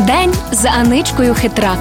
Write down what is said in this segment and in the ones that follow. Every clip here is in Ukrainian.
День за Аничкою Хитрак.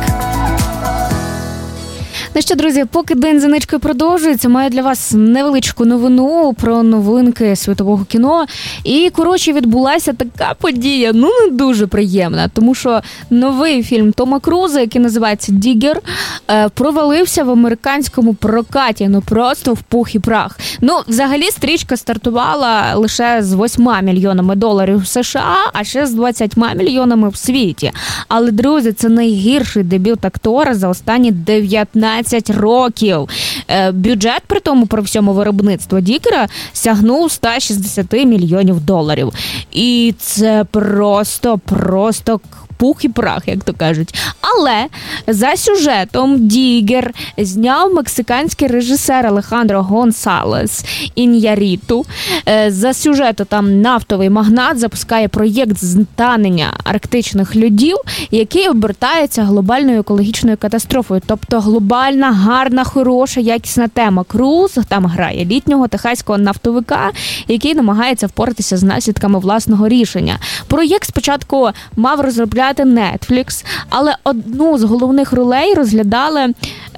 Ну що, друзі, поки День за Аничкою продовжується, маю для вас невеличку новину про новинки світового кіно. І, коротше, відбулася така подія, не дуже приємна, тому що новий фільм Тома Круза, який називається «Діггер», провалився в американському прокаті, просто в пух і прах. Взагалі, стрічка стартувала лише з 8 мільйонами доларів в США, а ще з 20 мільйонами в світі. Але, друзі, це найгірший дебют актора за останні 19 років. Бюджет, при тому, про всьому виробництво «Діггера» сягнув 160 мільйонів доларів. І це просто пух і прах, як то кажуть. Але за сюжетом «Діггер» зняв мексиканський режисер Алехандро Гонсалес Ін'ярріту. За сюжетом там нафтовий магнат запускає проєкт зтанення арктичних льодів, який обертається глобальною екологічною катастрофою. Тобто глобальна, гарна, хороша, якісна тема. Круз там грає літнього техаського нафтовика, який намагається впоратися з наслідками власного рішення. Проєкт спочатку мав розробляти Netflix, але одну з головних ролей розглядали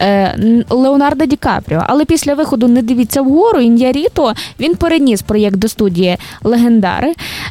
Леонардо Ді Капріо. Але після виходу «Не дивіться вгору» Ін'ярріту, він переніс проєкт до студії «Легендари»,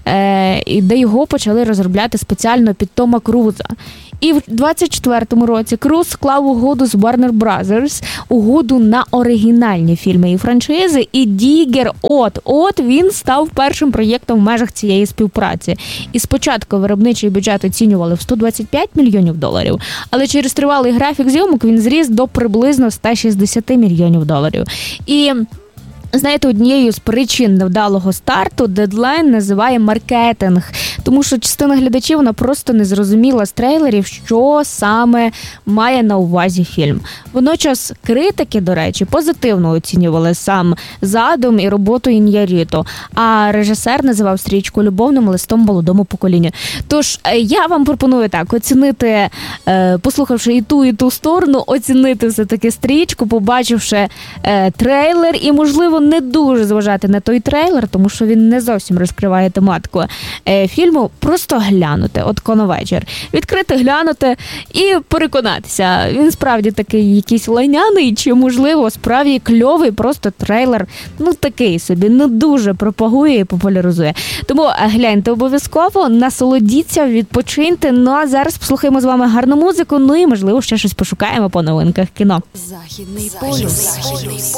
де його почали розробляти спеціально під Тома Круза. І в 24-му році Круз склав угоду з Warner Brothers, угоду на оригінальні фільми і франшизи, і «Діггер» він став першим проєктом в межах цієї співпраці. І спочатку виробничий бюджет оцінювали в 125 мільйонів доларів, але через тривалий графік зйомок він зріс до приблизно 160 мільйонів доларів. І знаєте, однією з причин невдалого старту Deadline називає маркетинг, тому що частина глядачів, вона просто не зрозуміла з трейлерів, що саме має на увазі фільм. Водночас критики, до речі, позитивно оцінювали сам задум і роботу Ін'ярріту, а режисер називав стрічку любовним листом молодому поколінню. Тож я вам пропоную так оцінити, послухавши і ту сторону, оцінити все-таки стрічку, побачивши трейлер і, можливо, не дуже зважати на той трейлер, тому що він не зовсім розкриває тематику фільму, просто глянути, вечір. Відкрити, глянути і переконатися, він справді такий якийсь лайняний, чи, можливо, справді кльовий просто трейлер, такий собі, не дуже пропагує і популяризує. Тому гляньте обов'язково, насолодіться, відпочиньте, а зараз послухаємо з вами гарну музику, і, можливо, ще щось пошукаємо по новинках кіно. Західний полюс.